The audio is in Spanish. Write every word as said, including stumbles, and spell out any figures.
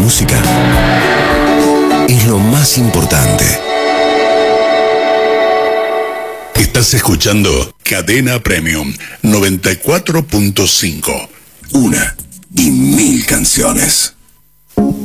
música es lo más importante. Estás escuchando Cadena Premium noventa y cuatro punto cinco. Una y mil canciones.